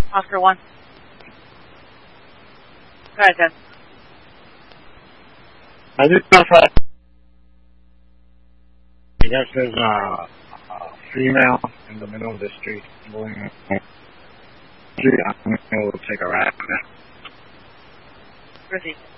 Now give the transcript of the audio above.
Oscar 1. Go ahead, Ted. I just thought I guess there's a female in the middle of the street. I'm going to take a ride. Where is he?